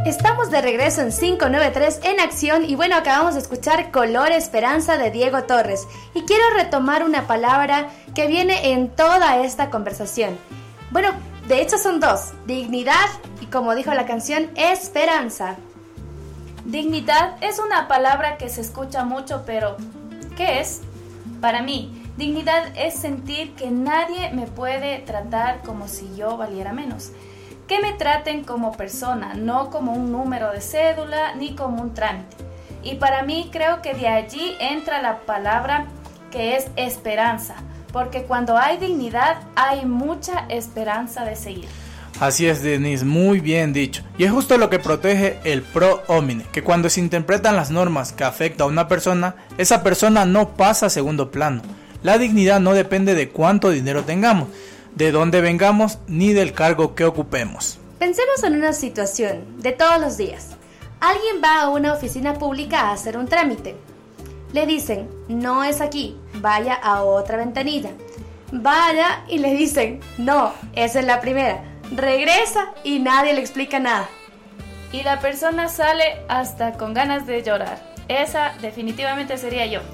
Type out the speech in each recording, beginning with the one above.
Estamos de regreso en 593 en acción y bueno, acabamos de escuchar Color Esperanza de Diego Torres y quiero retomar una palabra que viene en toda esta conversación. Bueno, de hecho son dos, dignidad y como dijo la canción, esperanza. Dignidad es una palabra que se escucha mucho, pero ¿qué es? Para mí, dignidad es sentir que nadie me puede tratar como si yo valiera menos. Que me traten como persona, no como un número de cédula ni como un trámite. Y para mí creo que de allí entra la palabra que es esperanza, porque cuando hay dignidad hay mucha esperanza de seguir. Así es, Denise, muy bien dicho. Y es justo lo que protege el pro homine, que cuando se interpretan las normas que afectan a una persona, esa persona no pasa a segundo plano. La dignidad no depende de cuánto dinero tengamos, de dónde vengamos, ni del cargo que ocupemos. Pensemos en una situación de todos los días. Alguien va a una oficina pública a hacer un trámite. Le dicen, no es aquí, vaya a otra ventanilla. Vaya y le dicen, no, esa es la primera. Regresa y nadie le explica nada. Y la persona sale hasta con ganas de llorar. Esa definitivamente sería yo.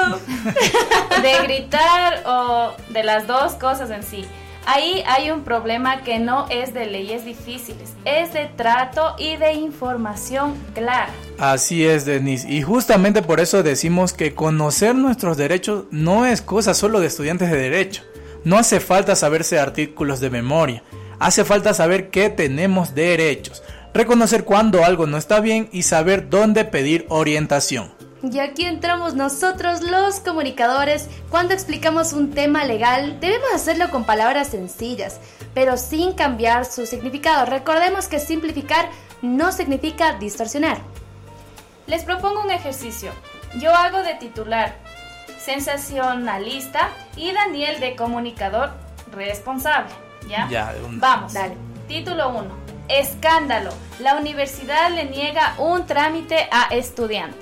De gritar o de las dos cosas en sí. Ahí hay un problema que no es de leyes difíciles, es de trato y de información clara. Así es, Denise, y justamente por eso decimos que conocer nuestros derechos no es cosa solo de estudiantes de derecho. No hace falta saberse artículos de memoria, hace falta saber que tenemos derechos, reconocer cuando algo no está bien y saber dónde pedir orientación. Y aquí entramos nosotros los comunicadores. Cuando explicamos un tema legal, debemos hacerlo con palabras sencillas, pero sin cambiar su significado. Recordemos que simplificar no significa distorsionar. Les propongo un ejercicio. Yo hago de titular, sensacionalista, y Daniel de comunicador responsable. ¿Ya? Vamos. Dale. Título 1. Escándalo. La universidad le niega un trámite a estudiante.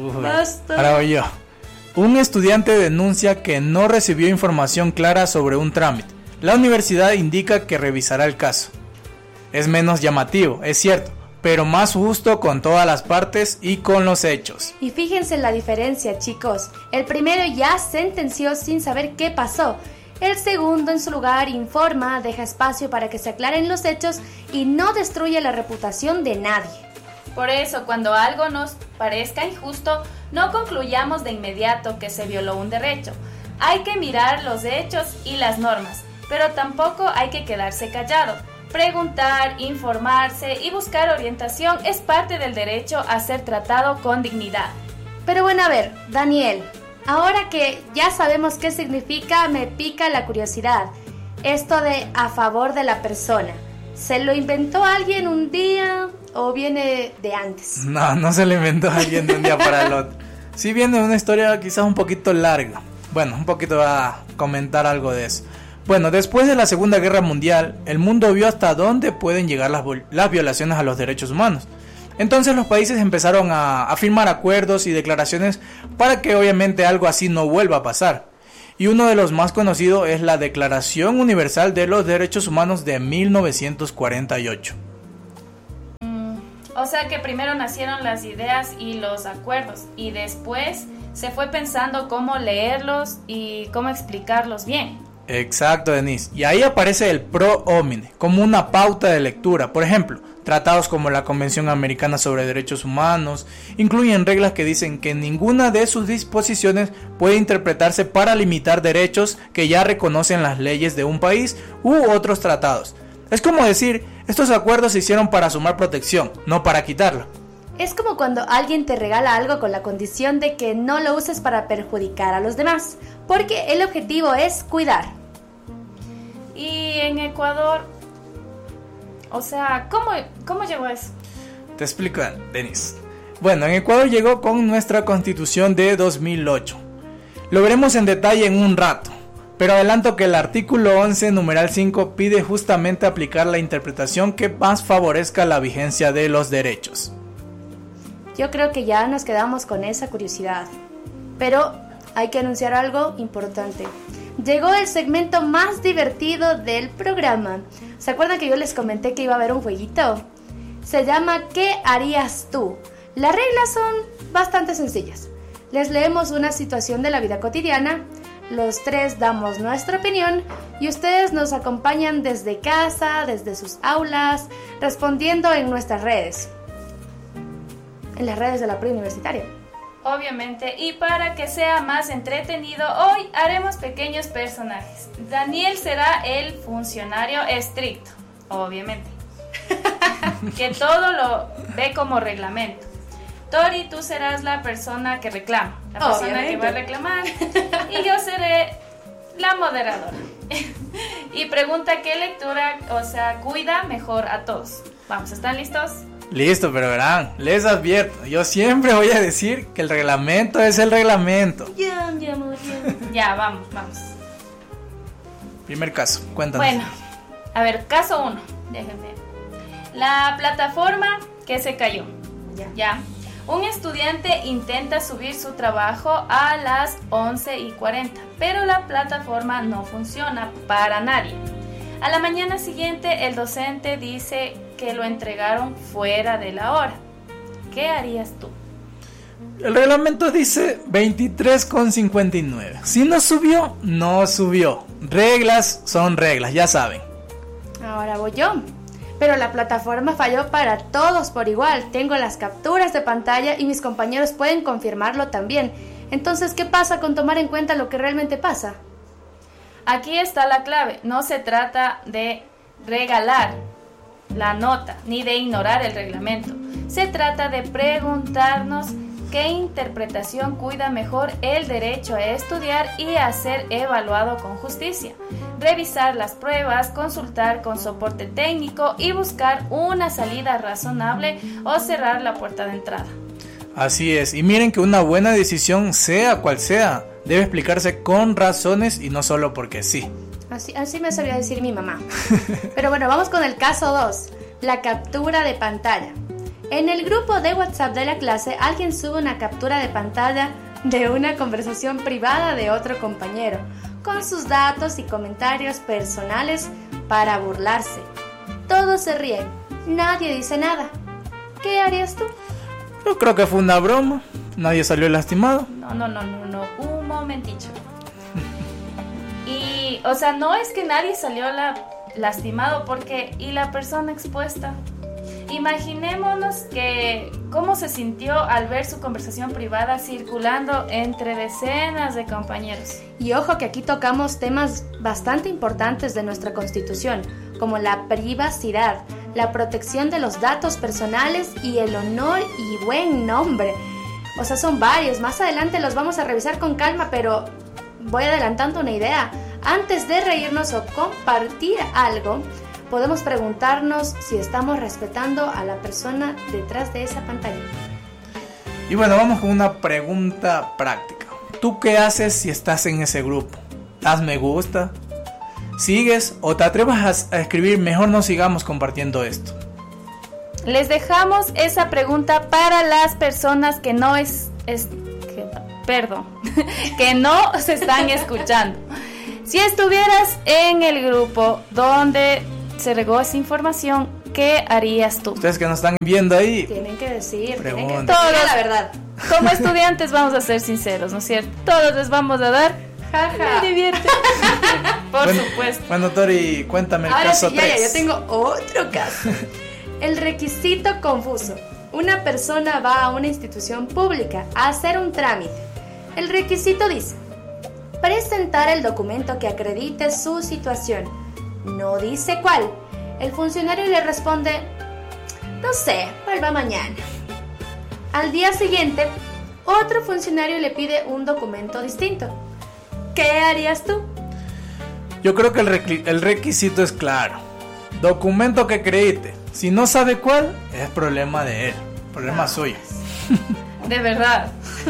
Ahora voy yo. Un estudiante denuncia que no recibió información clara sobre un trámite. La universidad indica que revisará el caso. Es menos llamativo, es cierto, pero más justo con todas las partes y con los hechos. Y fíjense la diferencia, chicos. El primero ya sentenció sin saber qué pasó. El segundo, en su lugar, informa, deja espacio para que se aclaren los hechos y no destruye la reputación de nadie. Por eso, cuando algo nos parezca injusto, no concluyamos de inmediato que se violó un derecho. Hay que mirar los hechos y las normas, pero tampoco hay que quedarse callado. Preguntar, informarse y buscar orientación es parte del derecho a ser tratado con dignidad. Pero bueno, a ver, Daniel, ahora que ya sabemos qué significa, me pica la curiosidad. Esto de a favor de la persona, ¿se lo inventó alguien un día o viene de antes? No se lo inventó alguien de un día para el otro. Sí viene de una historia quizás un poquito larga. Bueno, un poquito va a comentar algo de eso. Bueno, después de la Segunda Guerra Mundial, el mundo vio hasta dónde pueden llegar las violaciones a los derechos humanos. Entonces los países empezaron a firmar acuerdos y declaraciones para que obviamente algo así no vuelva a pasar. Y uno de los más conocidos es la Declaración Universal de los Derechos Humanos de 1948. O sea que primero nacieron las ideas y los acuerdos y después se fue pensando cómo leerlos y cómo explicarlos bien. Exacto, Denise. Y ahí aparece el pro homine como una pauta de lectura. Por ejemplo, tratados como la Convención Americana sobre Derechos Humanos incluyen reglas que dicen que ninguna de sus disposiciones puede interpretarse para limitar derechos que ya reconocen las leyes de un país u otros tratados. Es como decir, estos acuerdos se hicieron para sumar protección, no para quitarla. Es como cuando alguien te regala algo con la condición de que no lo uses para perjudicar a los demás, porque el objetivo es cuidar. Y en Ecuador, o sea, ¿cómo llegó eso? Te explico, Denise. Bueno, en Ecuador llegó con nuestra Constitución de 2008. Lo veremos en detalle en un rato, pero adelanto que el artículo 11, numeral 5, pide justamente aplicar la interpretación que más favorezca la vigencia de los derechos. Yo creo que ya nos quedamos con esa curiosidad, pero hay que anunciar algo importante. Llegó el segmento más divertido del programa. ¿Se acuerdan que yo les comenté que iba a haber un jueguito? Se llama ¿Qué harías tú? Las reglas son bastante sencillas. Les leemos una situación de la vida cotidiana, los tres damos nuestra opinión y ustedes nos acompañan desde casa, desde sus aulas, respondiendo en nuestras redes. En las redes de la preuniversitaria. Obviamente, y para que sea más entretenido, hoy haremos pequeños personajes. Daniel será el funcionario estricto, obviamente, que todo lo ve como reglamento. Tori, tú serás la persona que reclama, la persona que va a reclamar, y yo seré la moderadora. Y pregunta qué lectura, cuida mejor a todos. Vamos, ¿están listos? Listo, pero verán, les advierto, yo siempre voy a decir que el reglamento es el reglamento. Ya, vamos. Primer caso, cuéntanos. Bueno, a ver, caso 1, déjenme. La plataforma que se cayó. Ya. Un estudiante intenta subir su trabajo a las 11:40, pero la plataforma no funciona para nadie. A la mañana siguiente, el docente dice que lo entregaron fuera de la hora. ¿Qué harías tú? El reglamento dice 23:59. Si no subió, no subió. Reglas son reglas, ya saben. Ahora voy yo. Pero la plataforma falló para todos por igual. Tengo las capturas de pantalla y mis compañeros pueden confirmarlo también. Entonces, ¿qué pasa con tomar en cuenta lo que realmente pasa? Aquí está la clave. No se trata de regalar la nota ni de ignorar el reglamento. Se trata de preguntarnos qué interpretación cuida mejor el derecho a estudiar y a ser evaluado con justicia. Revisar las pruebas, consultar con soporte técnico y buscar una salida razonable o cerrar la puerta de entrada. Así es, y miren que una buena decisión, sea cual sea, debe explicarse con razones y no solo porque sí. Así me sabía decir mi mamá. Pero bueno, vamos con el caso 2, la captura de pantalla. En el grupo de WhatsApp de la clase, alguien sube una captura de pantalla de una conversación privada de otro compañero, con sus datos y comentarios personales para burlarse. Todos se ríen, nadie dice nada. ¿Qué harías tú? Yo creo que fue una broma, nadie salió lastimado. No, un momentito. Y, no es que nadie salió lastimado porque, ¿y la persona expuesta? Imaginémonos que cómo se sintió al ver su conversación privada circulando entre decenas de compañeros. Y ojo que aquí tocamos temas bastante importantes de nuestra Constitución, como la privacidad, la protección de los datos personales y el honor y buen nombre. Son varios, más adelante los vamos a revisar con calma, pero voy adelantando una idea. Antes de reírnos o compartir algo, podemos preguntarnos si estamos respetando a la persona detrás de esa pantalla. Y bueno, vamos con una pregunta práctica. ¿Tú qué haces si estás en ese grupo? ¿Das me gusta? ¿Sigues o te atreves a escribir mejor no sigamos compartiendo esto? Les dejamos esa pregunta para las personas que no que no se están escuchando. Si estuvieras en el grupo donde se regó esa información, ¿qué harías tú? Ustedes que nos están viendo ahí, tienen que decir todos, la verdad. Como estudiantes vamos a ser sinceros, ¿no es cierto? Todos les vamos a dar jaja. Me divierte. Por supuesto. Bueno, Tori, cuéntame el caso 3. Yo tengo otro caso. El requisito confuso. Una persona va a una institución pública a hacer un trámite. El requisito dice: presentar el documento que acredite su situación. No dice cuál. El funcionario le responde: no sé, vuelva mañana. Al día siguiente, otro funcionario le pide un documento distinto. ¿Qué harías tú? Yo creo que el requisito es claro. Documento que acredite. Si no sabe cuál, es problema de él. Problema suyo. De verdad.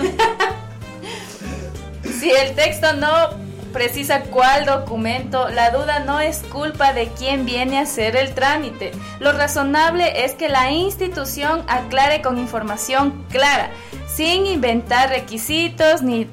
Si el texto no precisa cuál documento, la duda no es culpa de quien viene a hacer el trámite. Lo razonable es que la institución aclare con información clara, sin inventar requisitos, ni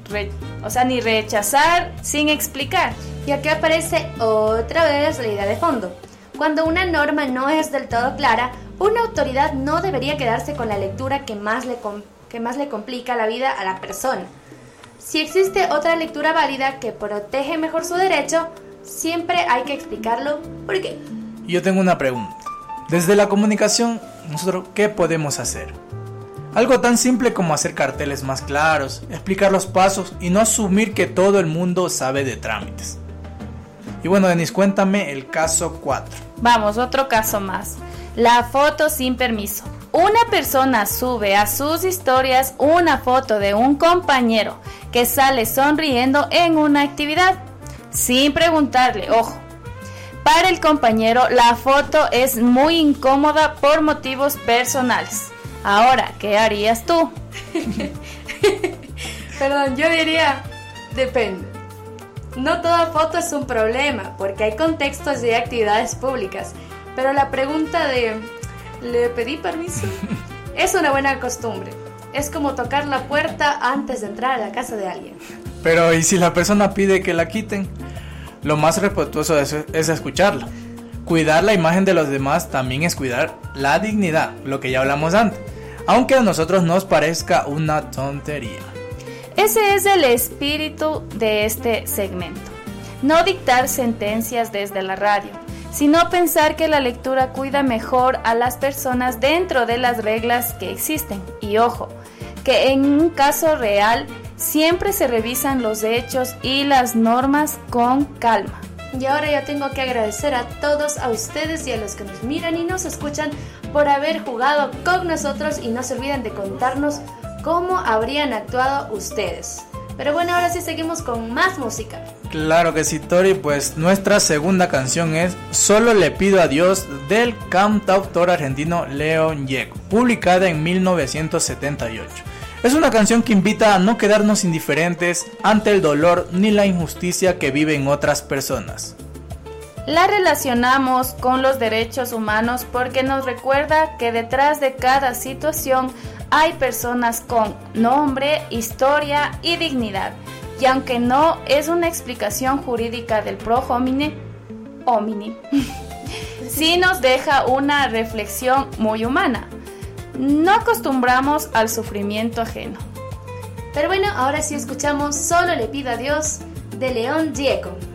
rechazar sin explicar. Y aquí aparece otra vez la idea de fondo. Cuando una norma no es del todo clara, una autoridad no debería quedarse con la lectura que más le complica la vida a la persona. Si existe otra lectura válida que protege mejor su derecho, siempre hay que explicarlo por qué. Yo tengo una pregunta. Desde la comunicación, nosotros, ¿qué podemos hacer? Algo tan simple como hacer carteles más claros, explicar los pasos y no asumir que todo el mundo sabe de trámites. Y bueno, Denise, cuéntame el caso 4. Vamos, otro caso más. La foto sin permiso. Una persona sube a sus historias una foto de un compañero que sale sonriendo en una actividad, sin preguntarle, ojo. Para el compañero, la foto es muy incómoda por motivos personales. Ahora, ¿qué harías tú? Perdón, yo diría, depende. No toda foto es un problema, porque hay contextos y actividades públicas. Pero la pregunta de ¿le pedí permiso? Es una buena costumbre. Es como tocar la puerta antes de entrar a la casa de alguien. Pero ¿y si la persona pide que la quiten? Lo más respetuoso es escucharla. Cuidar la imagen de los demás también es cuidar la dignidad, lo que ya hablamos antes, aunque a nosotros nos parezca una tontería. Ese es el espíritu de este segmento. No dictar sentencias desde la radio, sino pensar que la lectura cuida mejor a las personas dentro de las reglas que existen. Y ojo, que en un caso real siempre se revisan los hechos y las normas con calma. Y ahora yo tengo que agradecer a todos, a ustedes y a los que nos miran y nos escuchan por haber jugado con nosotros, y no se olviden de contarnos cómo habrían actuado ustedes. Pero bueno, ahora sí seguimos con más música. Claro que sí, Tori, pues nuestra segunda canción es Solo le pido a Dios, del cantautor argentino León Gieco, publicada en 1978. Es una canción que invita a no quedarnos indiferentes ante el dolor ni la injusticia que viven otras personas. La relacionamos con los derechos humanos porque nos recuerda que detrás de cada situación hay personas con nombre, historia y dignidad. Y aunque no es una explicación jurídica del pro homine, sí nos deja una reflexión muy humana. No acostumbramos al sufrimiento ajeno. Pero bueno, ahora sí escuchamos Solo le pido a Dios, de León Gieco.